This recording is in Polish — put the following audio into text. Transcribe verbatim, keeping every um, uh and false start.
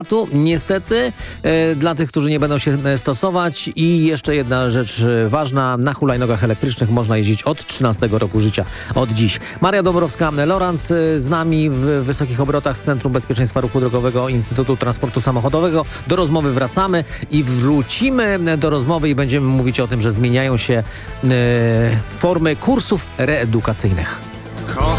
Tu niestety e, dla tych, którzy nie będą się e, stosować. I jeszcze jedna rzecz e, ważna. Na hulajnogach elektrycznych można jeździć od trzynastego roku życia. Od dziś. Maria Dąbrowska-Lorenc e, z nami w wysokich obrotach z Centrum Bezpieczeństwa Ruchu Drogowego Instytutu Transportu Samochodowego. Do rozmowy wracamy i wrócimy do rozmowy i będziemy mówić o tym, że zmieniają się e, formy kursów reedukacyjnych.